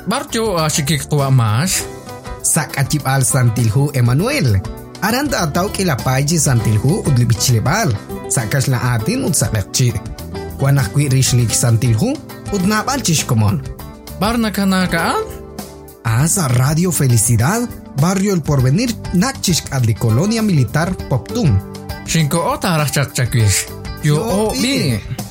Barjo sikik tua mas. Sak acip al santilhu Emmanuel. Aranda atau kilapaji santilhu udli bicilebal. Sakas la atin ud sakakci. Wanak kwi rishlik santilhu ud napal chishkomon. Barna kanakaan? Asa Radio Felicidad, Barrio El Porvenir, Nachishk adli Colonia Militar Poptum. Shinko ota arach chakchakwish. Yo o bi.